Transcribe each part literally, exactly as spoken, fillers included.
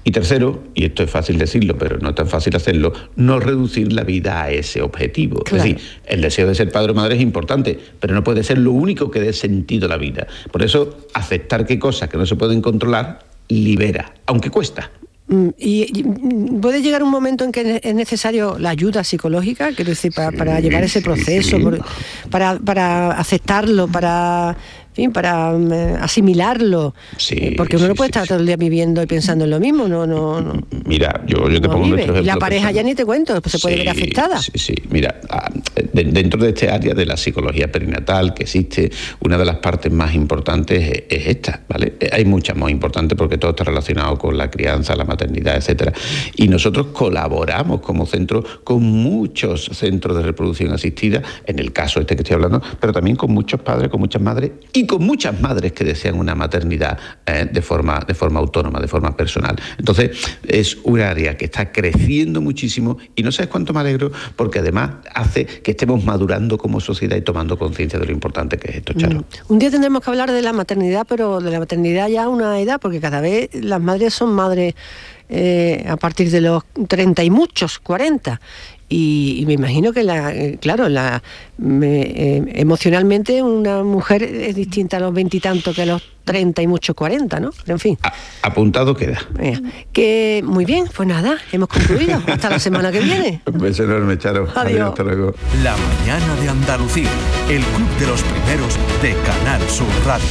Y tercero, y esto es fácil decirlo, pero no es tan fácil hacerlo, no reducir la vida a ese objetivo. Claro. Es decir, el deseo de ser padre o madre es importante, pero no puede ser lo único que dé sentido a la vida. Por eso, aceptar que cosas que no se pueden controlar libera, aunque cuesta. ¿Y, y puede llegar un momento en que es necesario la ayuda psicológica, quiero decir, para, para llevar ese proceso, sí, sí. para, para aceptarlo, para... En fin, para um, asimilarlo, sí, eh, porque uno sí, no puede sí, estar sí. todo el día viviendo y pensando en lo mismo, no, no, no. Mira, yo, yo te no pongo vive. nuestro ejemplo. Y la pareja personal. Ya ni te cuento, pues se puede sí, ver afectada. Sí, sí, mira, de, dentro de este área de la psicología perinatal que existe, una de las partes más importantes es, es esta, ¿vale? Hay muchas más importantes porque todo está relacionado con la crianza, la maternidad, etcétera. Y nosotros colaboramos como centro con muchos centros de reproducción asistida, en el caso este que estoy hablando, pero también con muchos padres, con muchas madres y con muchas madres que desean una maternidad eh, de forma, de forma autónoma, de forma personal. Entonces, es un área que está creciendo muchísimo y no sabes cuánto me alegro porque además hace que estemos madurando como sociedad y tomando conciencia de lo importante que es esto, Charo. Mm. Un día tendremos que hablar de la maternidad, pero de la maternidad ya a una edad, porque cada vez las madres son madres eh, a partir de los treinta y muchos, cuarenta. Y, y me imagino que, la, eh, claro, la, me, eh, emocionalmente una mujer es distinta a los veintitantos que a los treinta y muchos cuarenta, ¿no? En fin. A, apuntado queda. Eh, que muy bien, pues nada, hemos concluido. Hasta la semana que viene. Un beso enorme, Charo. Adiós. Adiós, hasta luego. La mañana de Andalucía, el club de los primeros de Canal Sur Radio.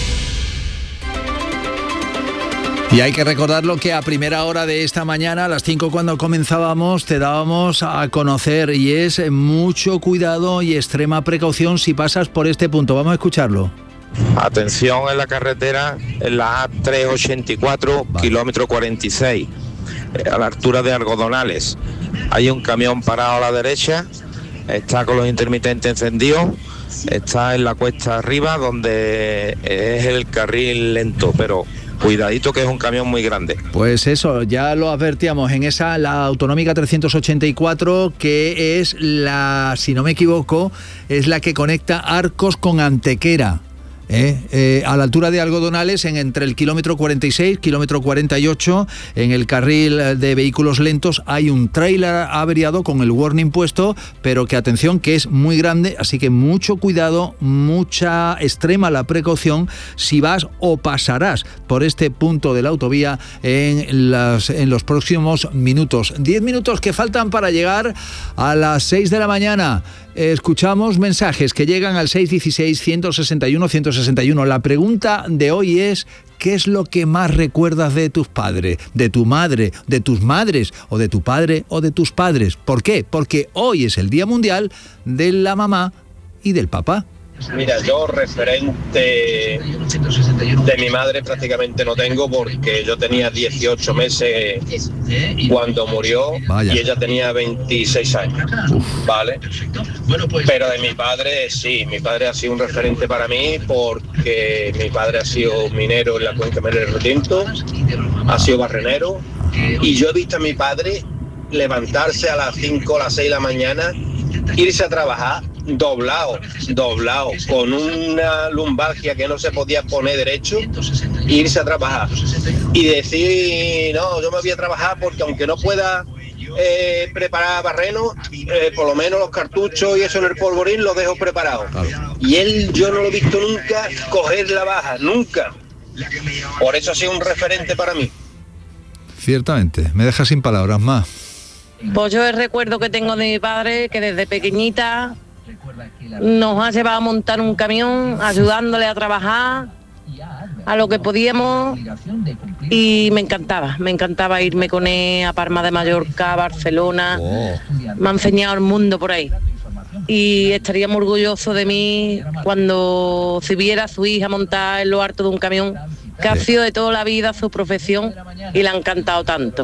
Y hay que recordarlo que a primera hora de esta mañana, a las cinco cuando comenzábamos, te dábamos a conocer y es mucho cuidado y extrema precaución si pasas por este punto. Vamos a escucharlo. Atención en la carretera, en la A trescientos ochenta y cuatro, vale. Kilómetro cuarenta y seis, a la altura de Algodonales. Hay un camión parado a la derecha, está con los intermitentes encendidos, está en la cuesta arriba donde es el carril lento, pero... cuidadito que es un camión muy grande. Pues eso, ya lo advertíamos en esa, la autonómica trescientos ochenta y cuatro, que es la, si no me equivoco, es la que conecta Arcos con Antequera. ¿Eh? Eh, a la altura de Algodonales, en, entre el kilómetro cuarenta y seis, kilómetro cuarenta y ocho, en el carril de vehículos lentos hay un tráiler averiado con el warning puesto, pero que atención que es muy grande, así que mucho cuidado, mucha extrema la precaución si vas o pasarás por este punto de la autovía en, las, en los próximos minutos. Diez minutos que faltan para llegar a las seis de la mañana. Escuchamos mensajes que llegan al seis uno seis, uno seis uno, uno seis uno. La pregunta de hoy es: ¿qué es lo que más recuerdas de tus padres, de tu madre, de tus madres, o de tu padre o de tus padres? ¿Por qué? Porque hoy es el Día Mundial de la Mamá y del Papá. Mira, yo referente de mi madre prácticamente no tengo porque yo tenía dieciocho meses cuando murió. Vaya. Y ella tenía veintiséis años, Uf. ¿Vale? Pero de mi padre sí, mi padre ha sido un referente para mí porque mi padre ha sido minero en la cuenca Minero Tinto, ha sido barrenero y yo he visto a mi padre levantarse a las cinco o las seis de la mañana, irse a trabajar doblado, doblado, con una lumbalgia que no se podía poner derecho, irse a trabajar y decir, no, yo me voy a trabajar porque aunque no pueda eh, preparar barreno, eh, por lo menos los cartuchos y eso en el polvorín los dejo preparados. Claro. Y él, yo no lo he visto nunca coger la baja, nunca. Por eso ha sido un referente para mí. Ciertamente, me deja sin palabras más. Pues yo el recuerdo que tengo de mi padre, que desde pequeñita nos ha llevado a montar un camión, ayudándole a trabajar a lo que podíamos, y me encantaba, me encantaba irme con él a Palma de Mallorca, a Barcelona, oh. Me ha enseñado el mundo por ahí. Y estaría muy orgulloso de mí cuando se viera a su hija montar en lo alto de un camión, que ha sido de toda la vida su profesión y le ha encantado tanto.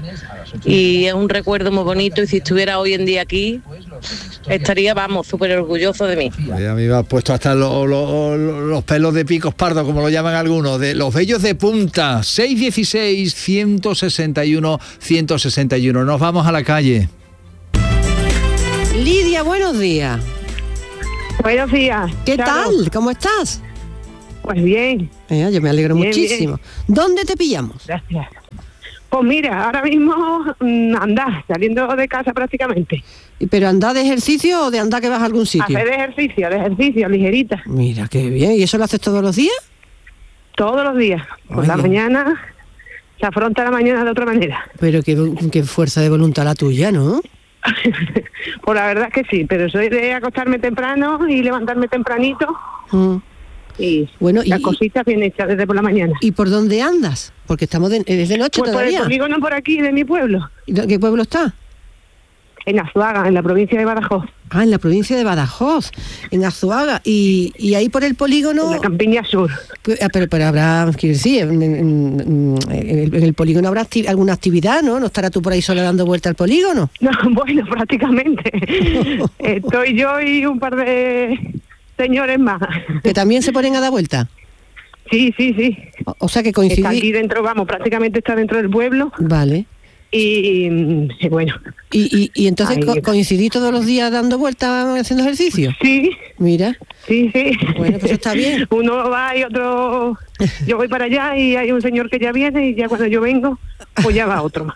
Y es un recuerdo muy bonito, y si estuviera hoy en día aquí, estaría, vamos, súper orgulloso de mí. A mí me ha puesto hasta lo, lo, lo, los pelos de picos pardos, como lo llaman algunos, de los vellos de punta. seis uno seis, uno seis uno, uno seis uno. Nos vamos a la calle. Lidia, buenos días. Buenos días. ¿Qué Charo. tal? ¿Cómo estás? Pues bien. Eh, yo me alegro bien, muchísimo. Bien. ¿Dónde te pillamos? Gracias. Pues mira, ahora mismo mmm, andar, saliendo de casa prácticamente. ¿Pero andar de ejercicio o de andar que vas a algún sitio? Hacer de ejercicio, de ejercicio, ligerita. Mira, qué bien. ¿Y eso lo haces todos los días? Todos los días. Por Oye. la mañana, se afronta la mañana de otra manera. Pero qué, qué fuerza de voluntad la tuya, ¿no? Pues la verdad es que sí, pero soy de acostarme temprano y levantarme tempranito. Mm. Y bueno, las y, cositas bien hechas desde por la mañana. ¿Y por dónde andas? Porque estamos de, es de noche pues todavía. Por el polígono por aquí, de mi pueblo. ¿Qué pueblo está? En Azuaga, en la provincia de Badajoz. Ah, en la provincia de Badajoz, en Azuaga. Y, y ahí por el polígono... En la Campiña Sur. Pero, pero habrá, quiero decir, en, en, en, el, en el polígono habrá acti- alguna actividad, ¿no? ¿No estará tú por ahí sola dando vuelta al polígono? No, bueno, prácticamente. Estoy yo y un par de señores más. ¿Que también se ponen a dar vuelta? Sí, sí, sí. O, o sea que coincidí... Está aquí dentro, vamos, prácticamente está dentro del pueblo. Vale. Y, y bueno. ¿Y, y, y entonces Ahí. co- coincidí todos los días dando vueltas haciendo ejercicio? Sí. Mira. Sí, sí. Bueno, pues está bien. Uno va y otro... Yo voy para allá y hay un señor que ya viene y ya cuando yo vengo, pues ya va otro.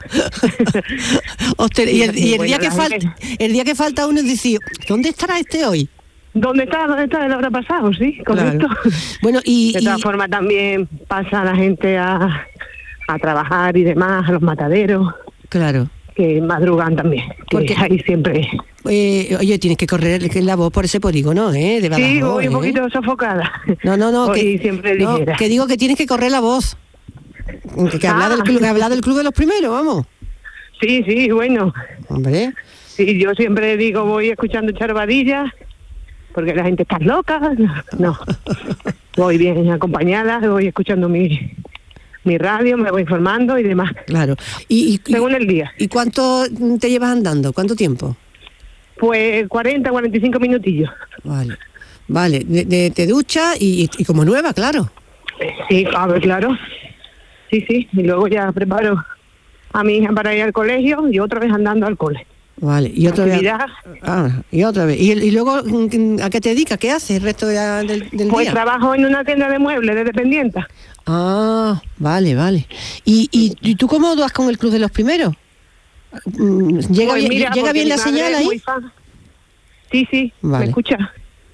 Hostia, y el, y el Bueno, día que la falta, gente- el día que falta uno es decir, ¿dónde estará este hoy? ¿Dónde está? ¿Dónde está? ¿Lo habrá pasado? Sí, correcto. Claro. Bueno, y... De todas y- formas también pasa la gente a, a trabajar y demás, a los mataderos, Claro. que madrugan también. Que Porque- ahí siempre... Eh, oye, tienes que correr que la voz por ese polígono, ¿eh? De Badajoz, Sí, voy un ¿eh? poquito sofocada. No, no, no, Voy que, siempre no, ligera. que digo que tienes que correr la voz. Que, que habla Ah. del club, que habla del club de los primeros, vamos. Sí, sí, bueno. Hombre, Sí, yo siempre digo, voy escuchando charvadillas, porque la gente está loca. No, voy bien acompañada, voy escuchando mi, mi radio, me voy informando y demás. claro. Y, y, Según el día. ¿Y cuánto te llevas andando? ¿Cuánto tiempo? Pues cuarenta, cuarenta y cinco minutillos. Vale, vale. De, de- te duchas y, y como nueva, claro. Sí, a ver, claro. Sí, sí, y luego ya preparo a mi hija para ir al colegio y otra vez andando al cole. Vale, y otra vez. Actividad. Ah, y otra vez. ¿Y, y luego a qué te dedicas? ¿Qué haces el resto de la- del, del Pues día? trabajo en una tienda de muebles de dependienta. Ah, vale, vale. ¿Y, y, y tú cómo vas con el club de los primeros? Mm, ¿Llega Pues bien, mira, ¿llega porque bien mi la madre señal es ahí? muy fan. Sí, sí, Vale. me escucha.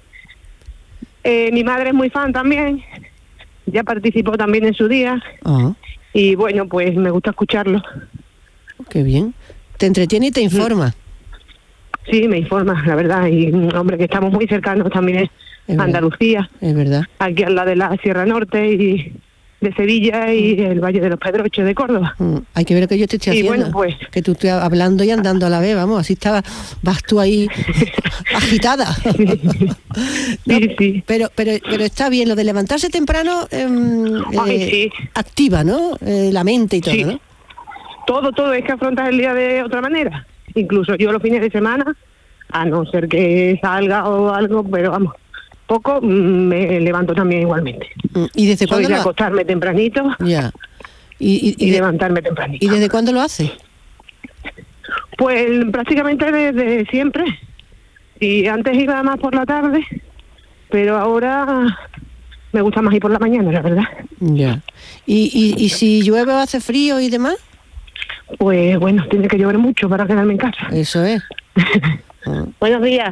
Eh, mi madre es muy fan también. Ya participó también en su día. Ah, Y bueno, pues me gusta escucharlo. qué bien. Te entretiene y te informa. Sí, me informa, la verdad. Y mm, hombre, que estamos muy cercanos también Es a verdad. Andalucía, Es verdad. aquí al lado de la Sierra Norte y de Sevilla y el Valle de los Pedroches de Córdoba. Mm, hay que ver lo que yo te estoy Y haciendo. bueno, pues- Que tú estás hablando y andando a la vez, vamos, así estaba, vas tú ahí agitada. No, Sí, sí. Pero, pero, pero está bien, lo de levantarse temprano em, Ay, eh, sí. activa, ¿no? Eh, la mente y todo, Sí. ¿no? Todo, todo es que afrontas el día de otra manera. Incluso yo los fines de semana, a no ser que salga o algo, pero vamos, poco, mm, me levanto también igualmente. Mm, ¿Y desde Soy cuándo de lo ha- acostarme tempranito Ya. ¿Y, y, y y de- levantarme tempranito. ¿Y desde cuándo lo haces? Pues prácticamente desde siempre. Y antes iba más por la tarde, pero ahora me gusta más ir por la mañana, la verdad. Ya. ¿Y, y, y si llueve o hace frío y demás? Pues bueno, tiene que llover mucho para quedarme en casa. Eso es. Ah, Buenos días.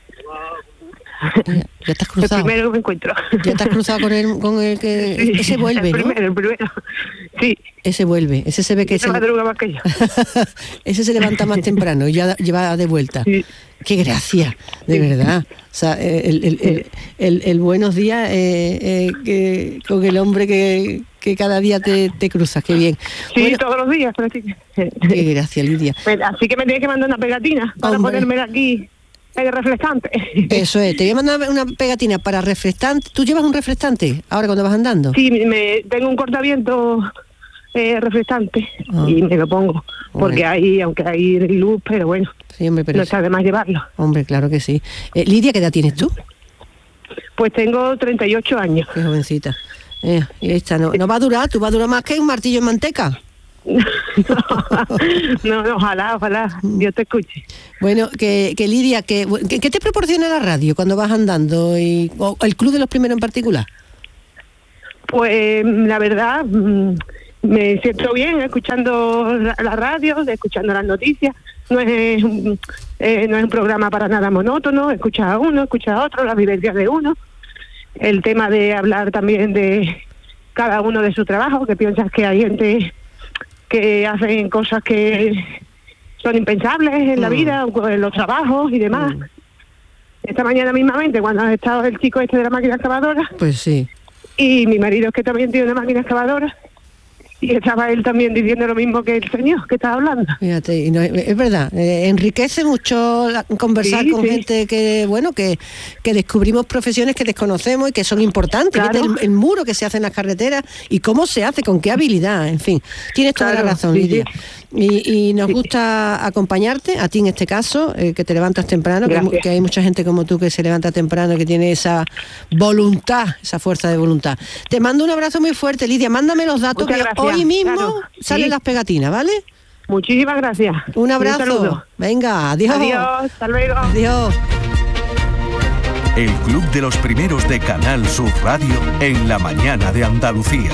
ya, ya estás El cruzado. primero que me encuentro. Ya estás cruzado con el, con el que... Sí, Ese vuelve, el ¿no? primero, el primero. Sí, Ese vuelve. Ese se ve que ese se... madruga más que yo. Ese se levanta más temprano y ya lleva de vuelta. Sí. Qué gracia, de verdad. O sea, el, el, el, el- el buenos días eh, eh, que, con el hombre que, que cada día te, te cruzas. Qué bien. Sí, Bueno, todos los días prácticamente. qué gracia, Lidia. Pues, así que me tienes que mandar una pegatina para Hombre. ponérmela aquí, el refrescante. Eso es, te voy a mandar una pegatina para refrescante. ¿Tú llevas un refrescante ahora cuando vas andando? Sí, me, tengo un cortaviento eh, refrescante Ah. y me lo pongo. Porque Bueno. hay, aunque hay luz, pero bueno, Sí, hombre, pero no está de más llevarlo. hombre, claro que sí. Eh, Lidia, ¿qué edad tienes tú? Pues tengo treinta y ocho años. Qué jovencita. Eh, y esta no, no va a durar, tú vas a durar más que un martillo en manteca. no, no, ojalá, ojalá, Dios te escuche. Bueno, que, que Lidia, que, que- ¿qué te proporciona la radio cuando vas andando? Y, o el club de los primeros en particular. Pues la verdad, mm, me siento bien escuchando la, la radio, escuchando las noticias. No es, un, eh, no es un programa para nada monótono, escucha a uno, escucha a otro, las vivencias de uno. El tema de hablar también de cada uno de su trabajo, que piensas que hay gente que hacen cosas que son impensables en mm. la vida, en los trabajos y demás. Mm. Esta mañana mismamente, cuando ha estado el chico este de la máquina excavadora, pues sí, y mi marido es que también tiene una máquina excavadora, y estaba él también diciendo lo mismo que el señor que estaba hablando. Fíjate, y no, es verdad, eh, enriquece mucho la, conversar sí, con sí. gente que, bueno, que, que descubrimos profesiones que desconocemos y que son importantes. Claro. El, el muro que se hace en las carreteras y cómo se hace, con qué habilidad, en fin. Tienes toda claro, la razón, sí, Lidia. Sí. Y, y nos sí. gusta acompañarte, a ti en este caso, eh, que te levantas temprano, que, que hay mucha gente como tú que se levanta temprano, que tiene esa voluntad, esa fuerza de voluntad. Te mando un abrazo muy fuerte, Lidia. Mándame los datos. Muchas que gracias. Hoy mismo claro. salen sí. las pegatinas, ¿vale? Muchísimas gracias. Un abrazo. Un Venga, adiós. Adiós, hasta luego. Adiós. El Club de los Primeros de Canal Sur Radio en la mañana de Andalucía.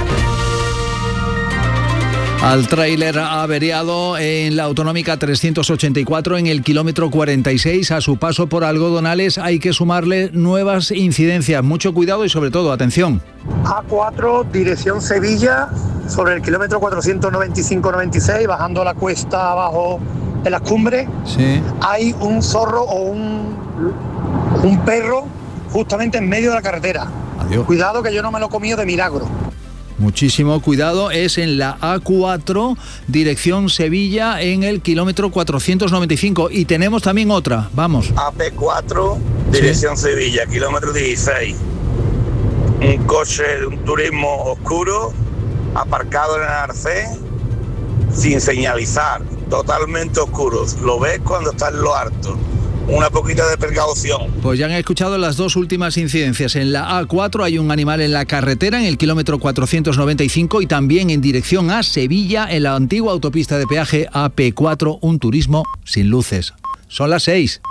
Al tráiler averiado en la autonómica trescientos ochenta y cuatro en el kilómetro cuarenta y seis, a su paso por Algodonales hay que sumarle nuevas incidencias. Mucho cuidado y sobre todo, atención. A cuatro, dirección Sevilla, sobre el kilómetro cuatrocientos noventa y cinco noventa y seis, bajando la cuesta abajo de las cumbres. Sí. Hay un zorro o un, un perro justamente en medio de la carretera. Adiós. Cuidado que yo no me lo he comido de milagro. Muchísimo cuidado, es en la A cuatro, dirección Sevilla, en el kilómetro cuatrocientos noventa y cinco. Y tenemos también otra, vamos. A P cuatro, dirección ¿Sí? Sevilla, kilómetro dieciséis. Un coche de un turismo oscuro, aparcado en el arcén, sin señalizar, totalmente oscuro. Lo ves cuando está en lo alto. Una poquita de precaución. Pues ya han escuchado las dos últimas incidencias. En la A cuatro hay un animal en la carretera en el kilómetro cuatrocientos noventa y cinco y también en dirección a Sevilla en la antigua autopista de peaje A P cuatro, un turismo sin luces. Son las seis.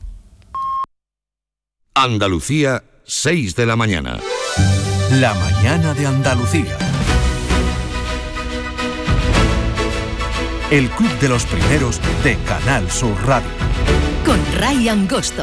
Andalucía, seis de la mañana. La mañana de Andalucía. El Club de los Primeros de Canal Sur Radio. Con Ray Angosto.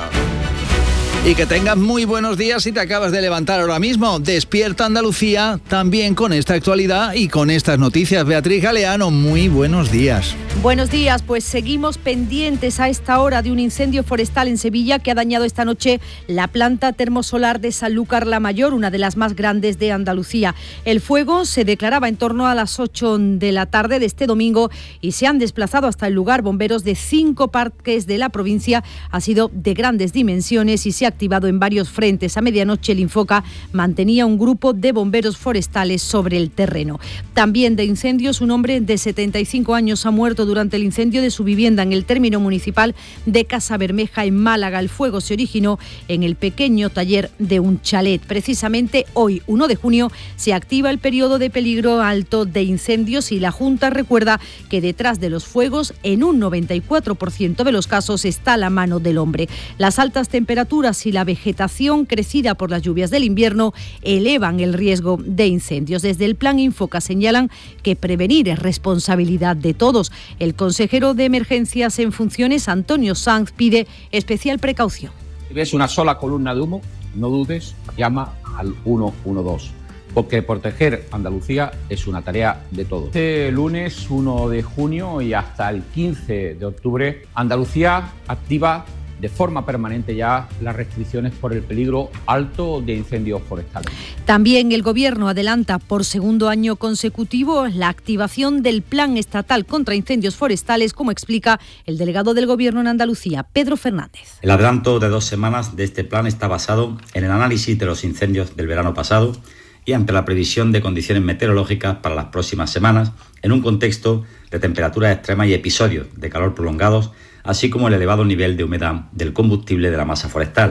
Y que tengas muy buenos días si te acabas de levantar ahora mismo. Despierta Andalucía también con esta actualidad y con estas noticias. Beatriz Galeano, muy buenos días. Buenos días, pues seguimos pendientes a esta hora de un incendio forestal en Sevilla que ha dañado esta noche la planta termosolar de Sanlúcar la Mayor, una de las más grandes de Andalucía. El fuego se declaraba en torno a las ocho de la tarde de este domingo y se han desplazado hasta el lugar bomberos de cinco parques de la provincia. Ha sido de grandes dimensiones y se ha activado en varios frentes. A medianoche el Infoca mantenía un grupo de bomberos forestales sobre el terreno. También de incendios, un hombre de setenta y cinco años ha muerto durante el incendio de su vivienda en el término municipal de Casabermeja, en Málaga. El fuego se originó en el pequeño taller de un chalet. Precisamente hoy, uno de junio, se activa el periodo de peligro alto de incendios y la Junta recuerda que detrás de los fuegos, en un noventa y cuatro por ciento de los casos, está la mano del hombre. Las altas temperaturas y la vegetación crecida por las lluvias del invierno elevan el riesgo de incendios. Desde el Plan Infoca señalan que prevenir es responsabilidad de todos. El consejero de Emergencias en funciones, Antonio Sanz, pide especial precaución. Si ves una sola columna de humo, no dudes, llama al uno uno dos, porque proteger Andalucía es una tarea de todos. Este lunes uno de junio y hasta el quince de octubre, Andalucía activa de forma permanente ya las restricciones por el peligro alto de incendios forestales. También el Gobierno adelanta por segundo año consecutivo la activación del Plan Estatal contra Incendios Forestales, como explica el delegado del Gobierno en Andalucía, Pedro Fernández. El adelanto de dos semanas de este plan está basado en el análisis de los incendios del verano pasado y ante la previsión de condiciones meteorológicas para las próximas semanas, en un contexto de temperaturas extremas y episodios de calor prolongados, así como el elevado nivel de humedad del combustible de la masa forestal.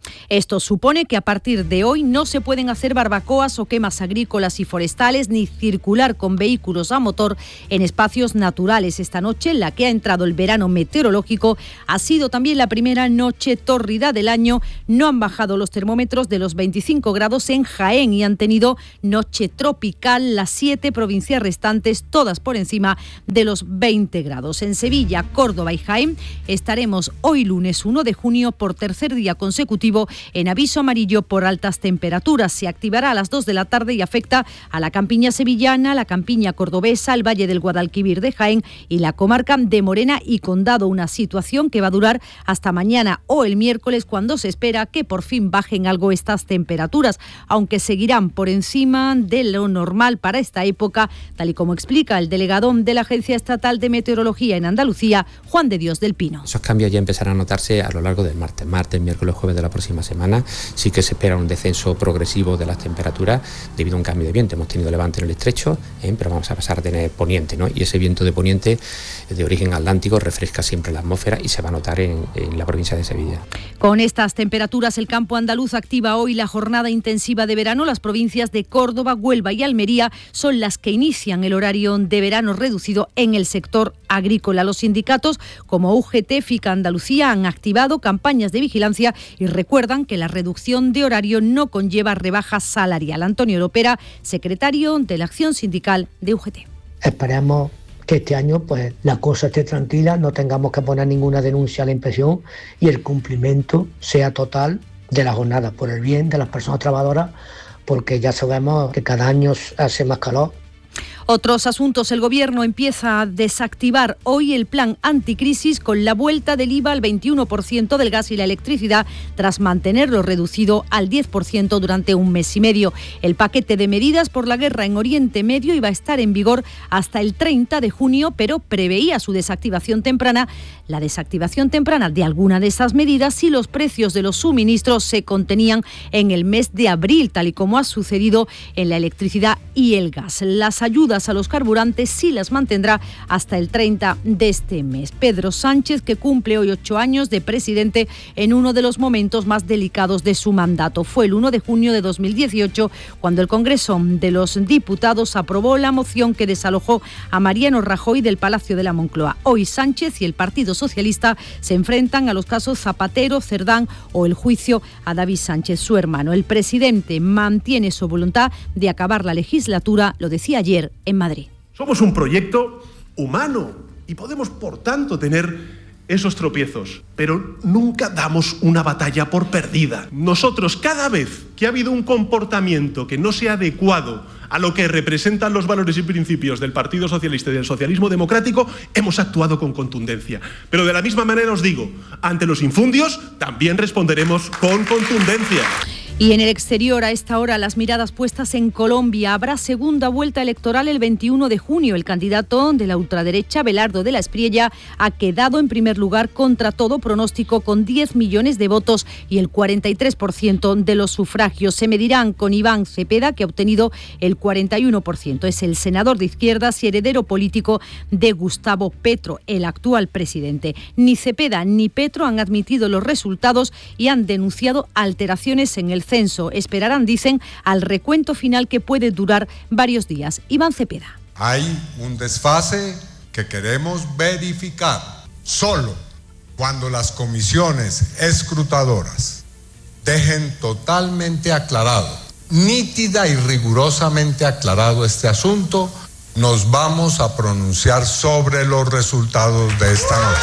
Esto supone que a partir de hoy no se pueden hacer barbacoas o quemas agrícolas y forestales ni circular con vehículos a motor en espacios naturales. Esta noche, en la que ha entrado el verano meteorológico, ha sido también la primera noche tórrida del año. No han bajado los termómetros de los veinticinco grados en Jaén y han tenido noche tropical las siete provincias restantes, todas por encima de los veinte grados. En Sevilla, Córdoba y Jaén estaremos hoy lunes uno de junio por tercer día consecutivo en aviso amarillo por altas temperaturas. Se activará a las dos de la tarde y afecta a la campiña sevillana, la campiña cordobesa, el Valle del Guadalquivir de Jaén y la comarca de Morena y Condado. Una situación que va a durar hasta mañana o el miércoles, cuando se espera que por fin bajen algo estas temperaturas, aunque seguirán por encima de lo normal para esta época, tal y como explica el delegado de la Agencia Estatal de Meteorología en Andalucía, Juan de Dios del Pino. Esos cambios ya empezarán a notarse a lo largo del martes, martes, miércoles, jueves de la próxima semana. Sí que se espera un descenso progresivo de las temperaturas debido a un cambio de viento. Hemos tenido levante en el estrecho, ¿eh? pero vamos a pasar a tener poniente, ¿no? Y ese viento de poniente de origen atlántico refresca siempre la atmósfera y se va a notar en, en la provincia de Sevilla. Con estas temperaturas, el campo andaluz activa hoy la jornada intensiva de verano. Las provincias de Córdoba, Huelva y Almería son las que inician el horario de verano reducido en el sector agrícola. Los sindicatos como U G T, FICA Andalucía han activado campañas de vigilancia y recuerdan que la reducción de horario no conlleva rebaja salarial. Antonio Lopera, secretario de la Acción Sindical de U G T. Esperamos que este año pues la cosa esté tranquila, no tengamos que poner ninguna denuncia a la inspección y el cumplimiento sea total de la jornada, por el bien de las personas trabajadoras, porque ya sabemos que cada año hace más calor. Otros asuntos. El Gobierno empieza a desactivar hoy el plan anticrisis con la vuelta del I V A al veintiuno por ciento del gas y la electricidad, tras mantenerlo reducido al diez por ciento durante un mes y medio. El paquete de medidas por la guerra en Oriente Medio iba a estar en vigor hasta el treinta de junio, pero preveía su desactivación temprana, la desactivación temprana de alguna de esas medidas si los precios de los suministros se contenían en el mes de abril, tal y como ha sucedido en la electricidad y el gas. Las ayudas a los carburantes sí las mantendrá hasta el treinta de este mes. Pedro Sánchez, que cumple hoy ocho años de presidente en uno de los momentos más delicados de su mandato. Fue el uno de junio de dos mil dieciocho cuando el Congreso de los Diputados aprobó la moción que desalojó a Mariano Rajoy del Palacio de la Moncloa. Hoy Sánchez y el Partido Socialista se enfrentan a los casos Zapatero, Cerdán o el juicio a David Sánchez, su hermano. El presidente mantiene su voluntad de acabar la legislatura, lo decía ayer en Madrid. Somos un proyecto humano y podemos, por tanto, tener esos tropiezos, pero nunca damos una batalla por perdida. Nosotros, cada vez que ha habido un comportamiento que no sea adecuado a lo que representan los valores y principios del Partido Socialista y del socialismo democrático, hemos actuado con contundencia. Pero de la misma manera os digo, ante los infundios también responderemos con contundencia. Y en el exterior, a esta hora, las miradas puestas en Colombia. Habrá segunda vuelta electoral el veintiuno de junio. El candidato de la ultraderecha, Abelardo de la Espriella, ha quedado en primer lugar contra todo pronóstico con diez millones de votos y el cuarenta y tres por ciento de los sufragios. Se medirán con Iván Cepeda, que ha obtenido el cuarenta y uno por ciento. Es el senador de izquierdas y heredero político de Gustavo Petro, el actual presidente. Ni Cepeda ni Petro han admitido los resultados y han denunciado alteraciones en el censo. Esperarán, dicen, al recuento final que puede durar varios días. Iván Cepeda. Hay un desfase que queremos verificar. Solo cuando las comisiones escrutadoras dejen totalmente aclarado, nítida y rigurosamente aclarado este asunto, nos vamos a pronunciar sobre los resultados de esta noche.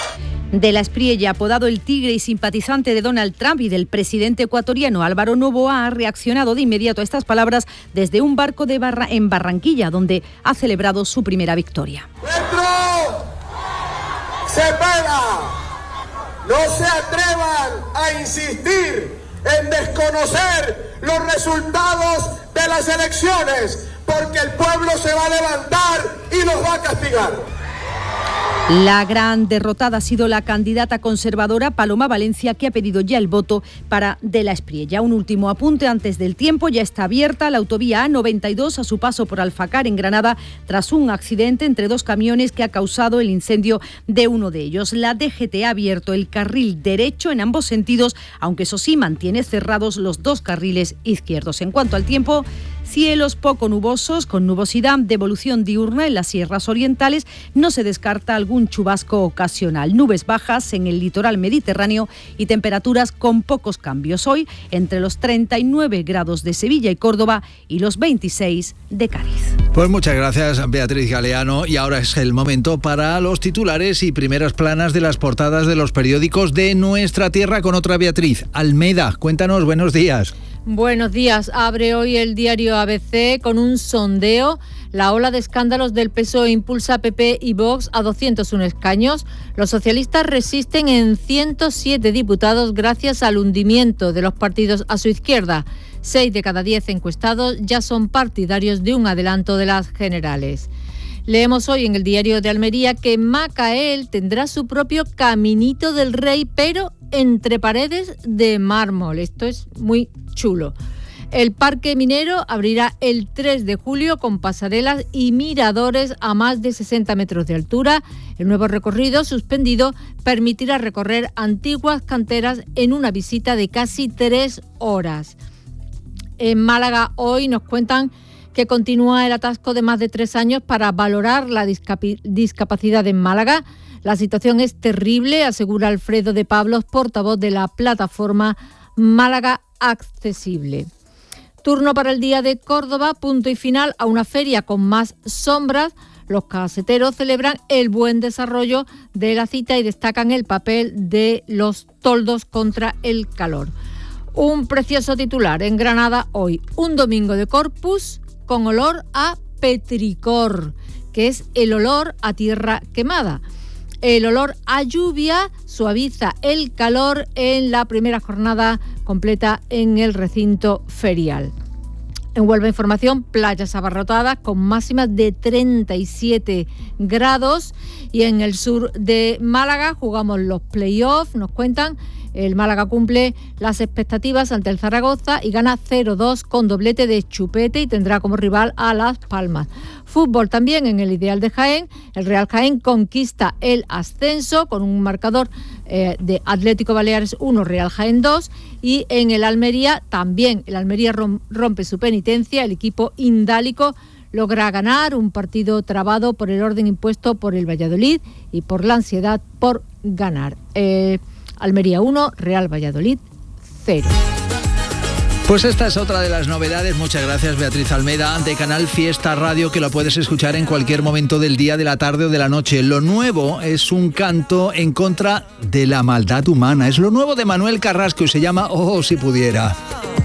De la Espriella, apodado el Tigre y simpatizante de Donald Trump y del presidente ecuatoriano Álvaro Noboa, ha reaccionado de inmediato a estas palabras desde un barco de Barra en Barranquilla, donde ha celebrado su primera victoria. ¡Petro! ¡Cepeda! No se atrevan a insistir en desconocer los resultados de las elecciones, porque el pueblo se va a levantar y los va a castigar. La gran derrotada ha sido la candidata conservadora Paloma Valencia, que ha pedido ya el voto para De la Espriella. Un último apunte antes del tiempo: ya está abierta la autovía A noventa y dos a su paso por Alfacar, en Granada, tras un accidente entre dos camiones que ha causado el incendio de uno de ellos. La D G T ha abierto el carril derecho en ambos sentidos, aunque eso sí mantiene cerrados los dos carriles izquierdos. En cuanto al tiempo, cielos poco nubosos, con nubosidad de evolución diurna en las sierras orientales. No se descarta algún chubasco ocasional. Nubes bajas en el litoral mediterráneo y temperaturas con pocos cambios. Hoy entre los treinta y nueve grados de Sevilla y Córdoba y los veintiséis de Cádiz. Pues muchas gracias, Beatriz Galeano. Y ahora es el momento para los titulares y primeras planas de las portadas de los periódicos de nuestra tierra con otra Beatriz. Almeida, cuéntanos, buenos días. Buenos días. Abre hoy el diario A B C con un sondeo. La ola de escándalos del P S O E impulsa a P P y Vox a doscientos uno escaños. Los socialistas resisten en ciento siete diputados gracias al hundimiento de los partidos a su izquierda. Seis de cada diez encuestados ya son partidarios de un adelanto de las generales. Leemos hoy en el diario de Almería que Macael tendrá su propio Caminito del Rey, pero entre paredes de mármol. Esto es muy chulo. El Parque Minero abrirá el tres de julio con pasarelas y miradores a más de sesenta metros de altura. El nuevo recorrido suspendido permitirá recorrer antiguas canteras en una visita de casi tres horas. En Málaga hoy nos cuentan que continúa el atasco de más de tres años para valorar la discapi- discapacidad en Málaga. La situación es terrible, asegura Alfredo de Pablos, portavoz de la plataforma Málaga Accesible. Turno para el Día de Córdoba, punto y final a una feria con más sombras. Los caseteros celebran el buen desarrollo de la cita y destacan el papel de los toldos contra el calor. Un precioso titular en Granada hoy: un domingo de Corpus con olor a petricor, que es el olor a tierra quemada. El olor a lluvia suaviza el calor en la primera jornada completa en el recinto ferial. En Huelva Información, playas abarrotadas con máximas de treinta y siete grados. Y en el sur de Málaga jugamos los play-offs, nos cuentan. El Málaga cumple las expectativas ante el Zaragoza y gana cero dos con doblete de Chupete y tendrá como rival a Las Palmas. Fútbol también en el Ideal de Jaén. El Real Jaén conquista el ascenso con un marcador eh, de Atlético Baleares uno, Real Jaén dos. Y en el Almería también, el Almería rompe su penitencia. El equipo indálico logra ganar un partido trabado por el orden impuesto por el Valladolid y por la ansiedad por ganar. Eh, Almería uno, Real Valladolid cero. Pues esta es otra de las novedades. Muchas gracias, Beatriz Almeida, de Canal Fiesta Radio, que lo puedes escuchar en cualquier momento del día, de la tarde o de la noche. Lo nuevo es un canto en contra de la maldad humana. Es lo nuevo de Manuel Carrasco y se llama Oh, si pudiera.